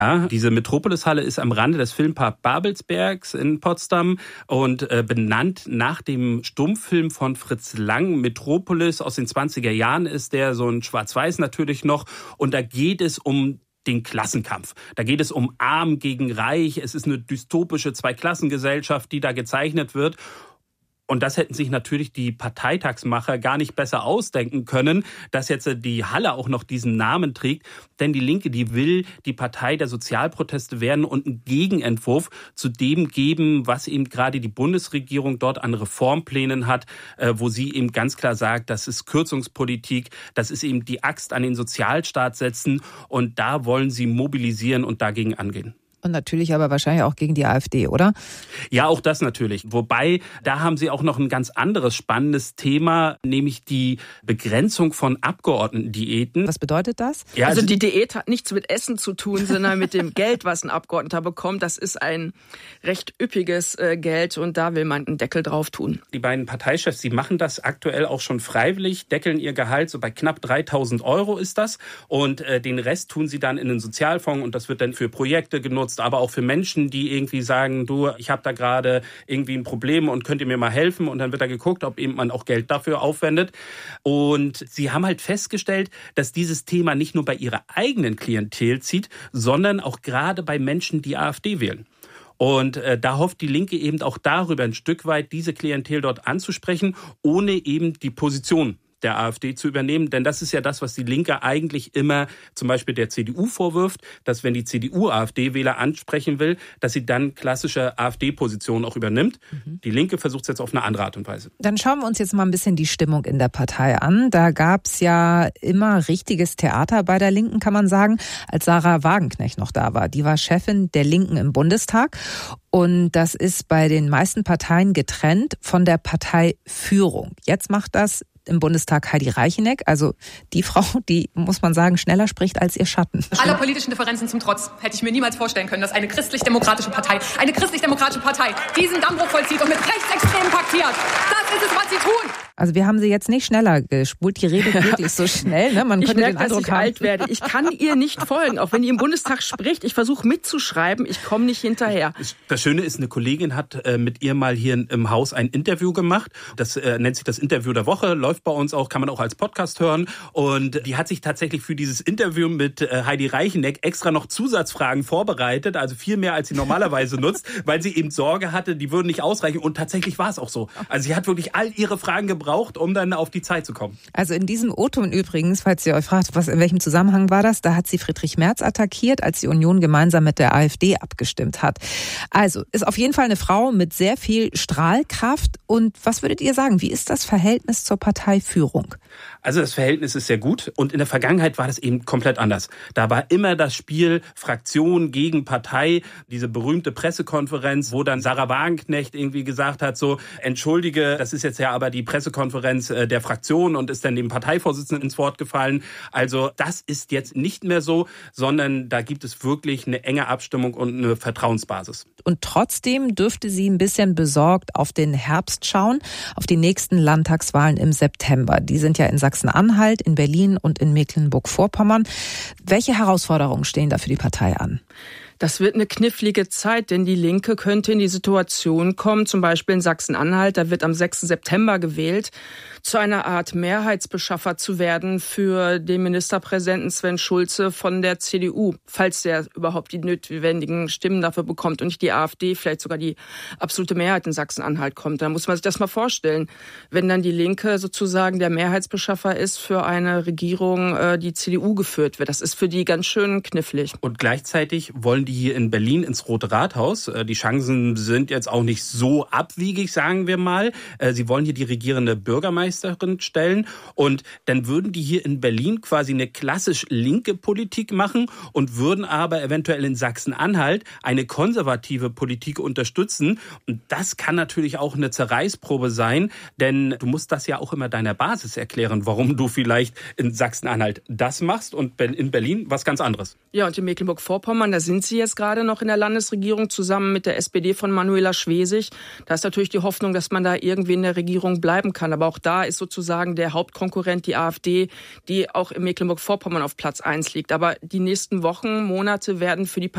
Ja, diese Metropolis-Halle ist am Rande des Filmpark Babelsbergs in Potsdam und benannt nach dem Stummfilm von Fritz Lang, Metropolis aus den 20er Jahren ist der, so ein Schwarz-Weiß natürlich noch. Und da geht es um den Klassenkampf. Da geht es um Arm gegen Reich. Es ist eine dystopische Zweiklassengesellschaft, die da gezeichnet wird. Und das hätten sich natürlich die Parteitagsmacher gar nicht besser ausdenken können, dass jetzt die Halle auch noch diesen Namen trägt. Denn die Linke, die will die Partei der Sozialproteste werden und einen Gegenentwurf zu dem geben, was eben gerade die Bundesregierung dort an Reformplänen hat, wo sie eben ganz klar sagt, das ist Kürzungspolitik, das ist eben die Axt an den Sozialstaat setzen. Und da wollen sie mobilisieren und dagegen angehen. Und natürlich aber wahrscheinlich auch gegen die AfD, oder? Ja, auch das natürlich. Wobei, da haben Sie auch noch ein ganz anderes spannendes Thema, nämlich die Begrenzung von Abgeordnetendiäten. Was bedeutet das? Ja, also die Diät hat nichts mit Essen zu tun, sondern mit dem Geld, was ein Abgeordneter bekommt. Das ist ein recht üppiges Geld und da will man einen Deckel drauf tun. Die beiden Parteichefs, die machen das aktuell auch schon freiwillig, deckeln ihr Gehalt, so bei knapp 3.000 € ist das. Und den Rest tun sie dann in den Sozialfonds und das wird dann für Projekte genutzt, aber auch für Menschen, die irgendwie sagen, du, ich habe da gerade irgendwie ein Problem und könnt ihr mir mal helfen? Und dann wird da geguckt, ob eben man auch Geld dafür aufwendet. Und sie haben halt festgestellt, dass dieses Thema nicht nur bei ihrer eigenen Klientel zieht, sondern auch gerade bei Menschen, die AfD wählen. Und da hofft die Linke eben auch darüber ein Stück weit, diese Klientel dort anzusprechen, ohne eben die Position der AfD zu übernehmen. Denn das ist ja das, was die Linke eigentlich immer zum Beispiel der CDU vorwirft, dass wenn die CDU AfD-Wähler ansprechen will, dass sie dann klassische AfD-Positionen auch übernimmt. Die Linke versucht es jetzt auf eine andere Art und Weise. Dann schauen wir uns jetzt mal ein bisschen die Stimmung in der Partei an. Da gab es ja immer richtiges Theater bei der Linken, kann man sagen, als Sarah Wagenknecht noch da war. Die war Chefin der Linken im Bundestag. Und das ist bei den meisten Parteien getrennt von der Parteiführung. Jetzt macht das im Bundestag Heidi Reicheneck, also die Frau, die, muss man sagen, schneller spricht als ihr Schatten. Aller politischen Differenzen zum Trotz hätte ich mir niemals vorstellen können, dass eine christlich-demokratische Partei diesen Dammbruch vollzieht und mit Rechtsextremen paktiert. Das ist es, was sie tun. Also wir haben sie jetzt nicht schneller gespult, die redet wirklich so schnell. Ne? Ich merke, dass ich alt werde. Ich kann ihr nicht folgen, auch wenn die im Bundestag spricht. Ich versuche mitzuschreiben, ich komme nicht hinterher. Das Schöne ist, eine Kollegin hat mit ihr mal hier im Haus ein Interview gemacht. Das nennt sich das Interview der Woche, läuft bei uns auch, kann man auch als Podcast hören. Und die hat sich tatsächlich für dieses Interview mit Heidi Reicheneck extra noch Zusatzfragen vorbereitet, also viel mehr, als sie normalerweise nutzt, weil sie eben Sorge hatte, die würden nicht ausreichen. Und tatsächlich war es auch so. Also sie hat wirklich all ihre Fragen gebraucht, um dann auf die Zeit zu kommen. Also in diesem O-Ton übrigens, falls ihr euch fragt, in welchem Zusammenhang war das, da hat sie Friedrich Merz attackiert, als die Union gemeinsam mit der AfD abgestimmt hat. Also ist auf jeden Fall eine Frau mit sehr viel Strahlkraft. Und was würdet ihr sagen, wie ist das Verhältnis zur Parteiführung? Also das Verhältnis ist sehr gut und in der Vergangenheit war das eben komplett anders. Da war immer das Spiel Fraktion gegen Partei, diese berühmte Pressekonferenz, wo dann Sarah Wagenknecht irgendwie gesagt hat, so, entschuldige, das ist jetzt ja aber die Pressekonferenz der Fraktion und ist dann dem Parteivorsitzenden ins Wort gefallen. Also das ist jetzt nicht mehr so, sondern da gibt es wirklich eine enge Abstimmung und eine Vertrauensbasis. Und trotzdem dürfte sie ein bisschen besorgt auf den Herbst schauen, auf die nächsten Landtagswahlen im September. Die sind ja in Sachsen-Anhalt, in Berlin und in Mecklenburg-Vorpommern. Welche Herausforderungen stehen da für die Partei an? Das wird eine knifflige Zeit, denn die Linke könnte in die Situation kommen, zum Beispiel in Sachsen-Anhalt, da wird am 6. September gewählt, zu einer Art Mehrheitsbeschaffer zu werden für den Ministerpräsidenten Sven Schulze von der CDU, falls der überhaupt die notwendigen Stimmen dafür bekommt und nicht die AfD, vielleicht sogar die absolute Mehrheit in Sachsen-Anhalt kommt. Da muss man sich das mal vorstellen, wenn dann die Linke sozusagen der Mehrheitsbeschaffer ist für eine Regierung, die CDU geführt wird. Das ist für die ganz schön knifflig. Und gleichzeitig wollen die hier in Berlin ins Rote Rathaus. Die Chancen sind jetzt auch nicht so abwiegig, sagen wir mal. Sie wollen hier die regierende Bürgermeisterin stellen und dann würden die hier in Berlin quasi eine klassisch linke Politik machen und würden aber eventuell in Sachsen-Anhalt eine konservative Politik unterstützen. Und das kann natürlich auch eine Zerreißprobe sein, denn du musst das ja auch immer deiner Basis erklären, warum du vielleicht in Sachsen-Anhalt das machst und in Berlin was ganz anderes. Ja, und in Mecklenburg-Vorpommern, da sind sie jetzt gerade noch in der Landesregierung zusammen mit der SPD von Manuela Schwesig. Da ist natürlich die Hoffnung, dass man da irgendwie in der Regierung bleiben kann. Aber auch da ist sozusagen der Hauptkonkurrent die AfD, die auch in Mecklenburg-Vorpommern auf Platz 1 liegt. Aber die nächsten Wochen, Monate werden für die